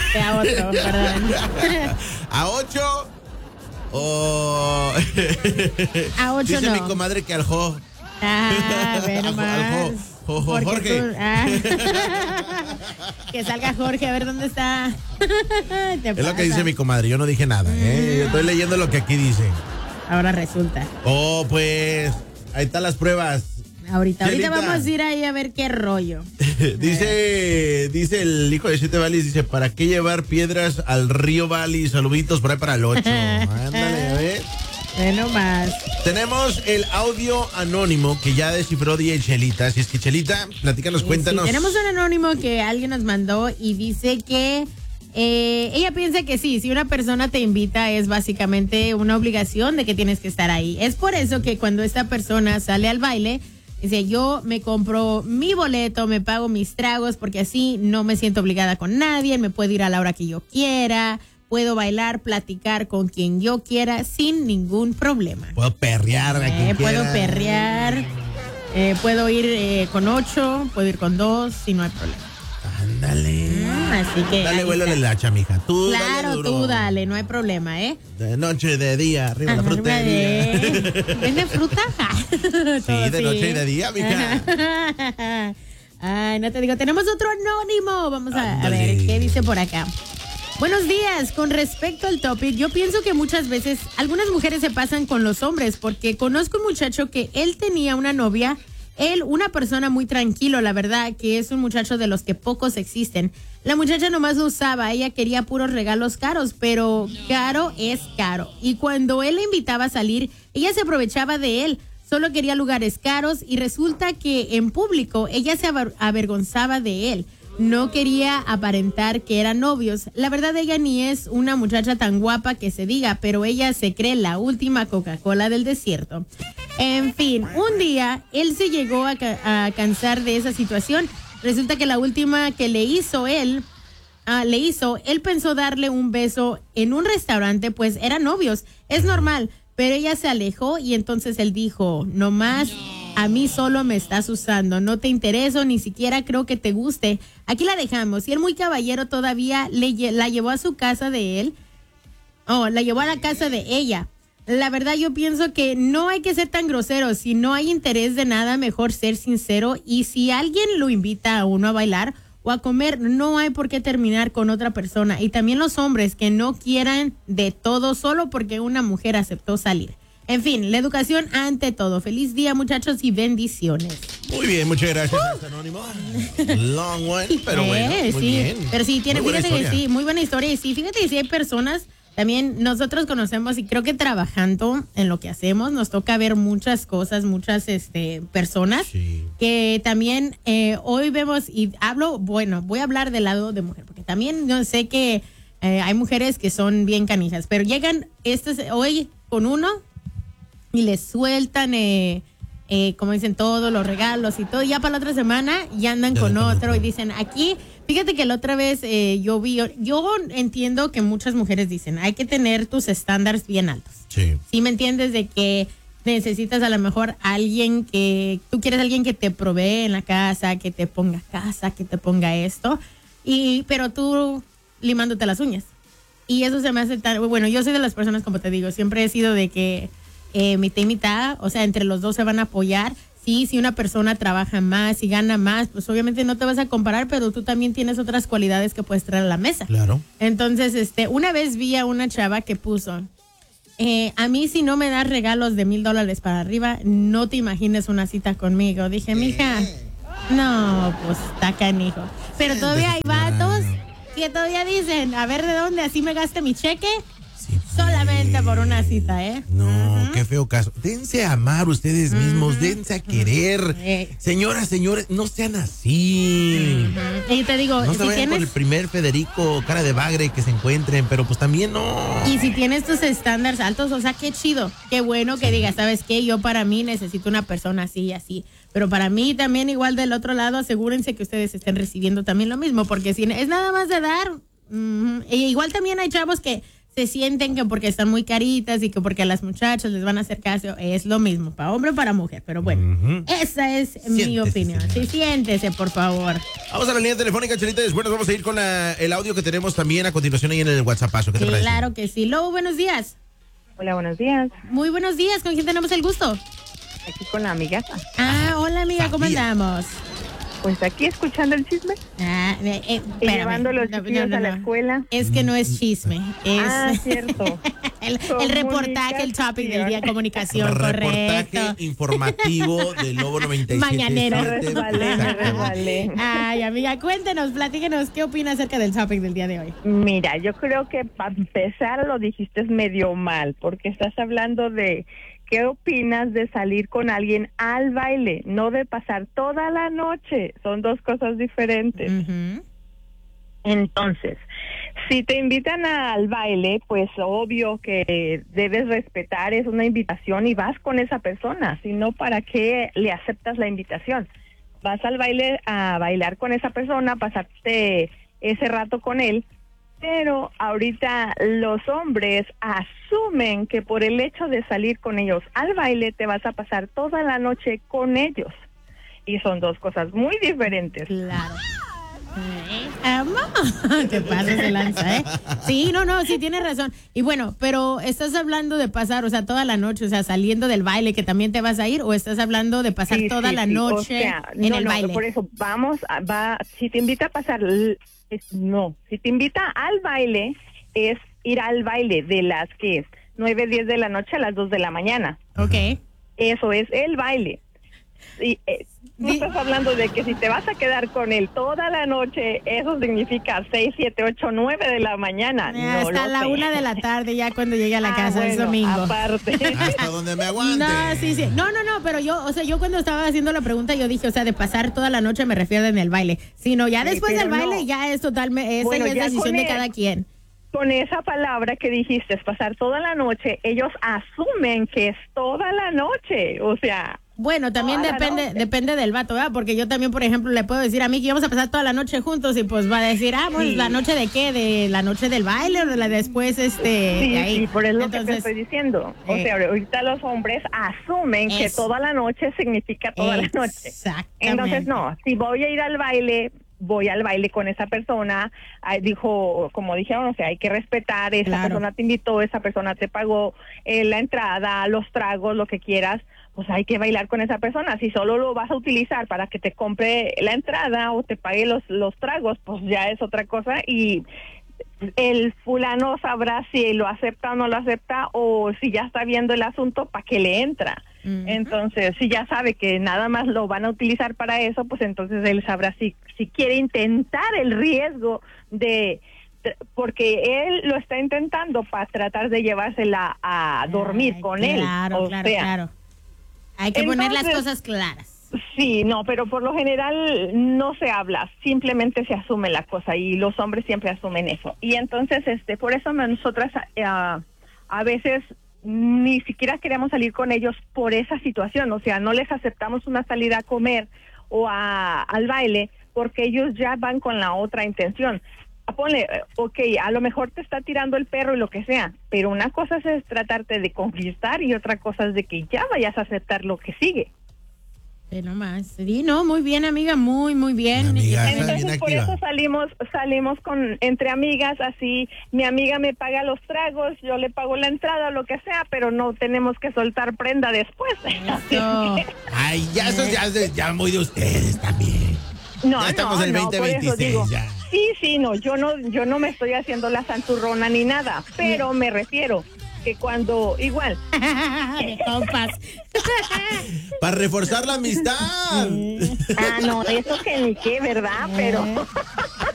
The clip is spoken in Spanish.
A otro, perdón. A 8 o... A 8 Dice no. mi comadre que al Jo. Ve nomás. Porque Jorge. Que salga Jorge, a ver dónde está. Es lo que dice mi comadre, yo no dije nada, ¿eh? Yo estoy leyendo lo que aquí dice. Ahora resulta. Oh, pues, ahí están las pruebas. Ahorita Chelita. vamos a ir ahí a ver qué rollo. dice el hijo de Siete Valles, dice, ¿para qué llevar piedras al río Valley? Saluditos por ahí para el 8. Ándale, a ver. Bueno, más. Tenemos el audio anónimo que ya descifró DJ Chelita. Si es que Chelita, platícanos, cuéntanos. Sí, tenemos un anónimo que alguien nos mandó y dice que ella piensa que sí, si una persona te invita es básicamente una obligación de que tienes que estar ahí. Es por eso que cuando esta persona sale al baile, dice, yo me compro mi boleto, me pago mis tragos porque así no me siento obligada con nadie, me puedo ir a la hora que yo quiera. Puedo bailar, platicar con quien yo quiera sin ningún problema. Puedo perrear a quien Puedo quiera. perrear, puedo ir con 8, puedo ir con 2, si no hay problema. Ándale. Así que. Dale vuelo la hacha, mija. Tú Claro, dale duro. tú dale, no hay problema, ¿eh? De noche, de día, arriba la frutería. ¿Vende fruta? Sí, de noche y de día, mija. Ay, no te digo. Tenemos otro anónimo. Vamos a Ándale. ver qué dice por acá. Buenos días, con respecto al topic, yo pienso que muchas veces algunas mujeres se pasan con los hombres porque conozco un muchacho que él tenía una novia, él una persona muy tranquilo, la verdad, que es un muchacho de los que pocos existen. La muchacha nomás lo usaba, ella quería puros regalos caros, pero caro es caro. Y cuando él la invitaba a salir, ella se aprovechaba de él. Solo quería lugares caros y resulta que en público ella se avergonzaba de él. No quería aparentar que eran novios. La verdad, ella ni es una muchacha tan guapa que se diga, pero ella se cree la última Coca-Cola del desierto. En fin, un día él se llegó a cansar de esa situación. Resulta que la última que él pensó darle un beso en un restaurante, pues eran novios. Es normal, pero ella se alejó y entonces él dijo, no más. A mí solo me estás usando, no te intereso, ni siquiera creo que te guste. Aquí la dejamos. Y él muy caballero todavía la llevó a su casa de él. La llevó a la casa de ella. La verdad yo pienso que no hay que ser tan grosero. Si no hay interés de nada, mejor ser sincero. Y si alguien lo invita a uno a bailar o a comer, no hay por qué terminar con otra persona. Y también los hombres que no quieran de todo solo porque una mujer aceptó salir. En fin, la educación ante todo. Feliz día, muchachos, y bendiciones. Muy bien, muchas gracias, Anónimo. Long one, pero bueno, muy sí. bien. Pero sí, Muy buena fíjate que historia. sí, muy buena historia. Y sí, fíjate que sí hay personas, también nosotros conocemos y creo que trabajando en lo que hacemos, nos toca ver muchas cosas, muchas personas Sí. que también hoy vemos y voy a hablar del lado de mujer, porque también yo sé que hay mujeres que son bien canijas, pero llegan hoy con uno y les sueltan, como dicen, todos los regalos y todo. Y ya para la otra semana ya andan con otro y dicen, aquí, fíjate que la otra vez yo entiendo que muchas mujeres dicen, hay que tener tus estándares bien altos. Sí. ¿Sí me entiendes? De que necesitas a lo mejor tú quieres alguien que te provee en la casa, que te ponga esto, pero tú limándote las uñas. Y eso se me hace tan, bueno, yo soy de las personas, como te digo, siempre he sido de que mitad y mitad, o sea, entre los dos se van a apoyar. Sí, si una persona trabaja más y gana más, pues obviamente no te vas a comparar, pero tú también tienes otras cualidades que puedes traer a la mesa. Claro. Entonces, una vez vi a una chava que puso, a mí si no me das regalos de $1,000 para arriba, no te imagines una cita conmigo. Dije, mija, no, pues está canijo. Pero todavía hay vatos que todavía dicen, a ver de dónde, así me gaste mi cheque. Sí, Solamente por una cita, ¿eh? No, qué feo caso. Dense a amar ustedes mismos, dense a querer. Señoras, señores, no sean así. Y te digo, No se si vayan por el primer Federico cara de bagre que se encuentren, pero pues también no. y si tienes tus estándares altos, o sea, qué chido, qué bueno que digas, ¿sabes qué? Yo para mí necesito una persona así y así. Pero para mí también igual del otro lado, asegúrense que ustedes estén recibiendo también lo mismo, porque si es nada más de dar, igual también hay chavos que se sienten que porque están muy caritas y que porque a las muchachas les van a hacer caso, es lo mismo, para hombre o para mujer. Pero bueno, esa es mi opinión. Sí, siéntese, por favor. Vamos a la línea telefónica, Chelita, después nos vamos a ir con el audio que tenemos también a continuación ahí en el WhatsApp. ¿Qué te parece? Claro que sí. Lobo, buenos días. Hola, buenos días. Muy buenos días. ¿Con quién tenemos el gusto? Aquí con la amiga. Hola, amiga, ¿cómo andamos? Pues aquí escuchando el chisme. Y llevando los chiquillos a la escuela. Es que no es chisme. Es cierto. el reportaje, el topic del día, comunicación, reportaje correcto. informativo del Lobo 97. Mañanero. Me resbalé. Ay, amiga, cuéntenos, platíquenos, ¿qué opina acerca del topic del día de hoy? Mira, yo creo que para empezar lo dijiste medio mal, porque estás hablando de ¿qué opinas de salir con alguien al baile? No de pasar toda la noche. Son dos cosas diferentes. Entonces, si te invitan al baile, pues obvio que debes respetar, es una invitación y vas con esa persona. Si no, ¿para qué le aceptas la invitación? Vas al baile a bailar con esa persona, pasarte ese rato con él. Pero ahorita los hombres asumen que por el hecho de salir con ellos al baile te vas a pasar toda la noche con ellos. Y son dos cosas muy diferentes. Claro. Te pasas de lanza, ¿eh? Sí, sí tienes razón. Y bueno, pero ¿estás hablando de pasar, o sea, toda la noche, o sea, saliendo del baile que también te vas a ir, o estás hablando de pasar toda la noche en el baile? Por eso si te invita a pasar, si te invita al baile, es ir al baile de las 9, 10 de la noche a las 2 de la mañana. Okay. Eso es el baile. Y tú estás hablando de que si te vas a quedar con él toda la noche, eso significa 6, 7, 8, 9 de la mañana. Hasta la 1 de la tarde, ya cuando llegue a la casa, es domingo. Aparte. Hasta donde me aguante. Sí. No, pero yo cuando estaba haciendo la pregunta, yo dije, o sea, de pasar toda la noche me refiero en el baile. Sino ya después del baile, ya es totalmente, esa ya es decisión de cada quien. Con esa palabra que dijiste, es pasar toda la noche, ellos asumen que es toda la noche, o sea... Bueno, también depende del vato, ¿verdad? Porque yo también, por ejemplo, le puedo decir a mí que íbamos a pasar toda la noche juntos y pues va a decir, pues ¿la noche de qué? ¿De la noche del baile o de la después, de ahí? Sí, por eso que te estoy diciendo. O sea, ahorita los hombres asumen que toda la noche significa toda la noche. Exactamente. Entonces, no, si voy a ir al baile, voy al baile con esa persona, como dijeron, o sea, hay que respetar, esa persona te invitó, esa persona te pagó la entrada, los tragos, lo que quieras, pues hay que bailar con esa persona. Si solo lo vas a utilizar para que te compre la entrada o te pague los tragos, pues ya es otra cosa y el fulano sabrá si lo acepta o no lo acepta o si ya está viendo el asunto para que le entra. Entonces, si ya sabe que nada más lo van a utilizar para eso, pues entonces él sabrá si quiere intentar el riesgo porque él lo está intentando para tratar de llevársela a dormir con él. Claro. Hay que poner las cosas claras. Sí, pero por lo general no se habla, simplemente se asume la cosa y los hombres siempre asumen eso. Y entonces, por eso nosotras a veces ni siquiera queremos salir con ellos por esa situación, o sea, no les aceptamos una salida a comer o al baile porque ellos ya van con la otra intención. Ponle, a lo mejor te está tirando el perro y lo que sea, pero una cosa es tratarte de conquistar y otra cosa es de que ya vayas a aceptar lo que sigue. Pero más, sí, muy bien, amiga, muy bien. Amiga, entonces por eso salimos entre amigas, así mi amiga me paga los tragos, yo le pago la entrada o lo que sea, pero no tenemos que soltar prenda después. Ay, eso ya muy de ustedes también. Ya estamos en el 2026 ya. Sí, yo no me estoy haciendo la santurrona ni nada, pero me refiero que cuando igual de compas para reforzar la amistad. No, eso que ni qué, ¿verdad? Pero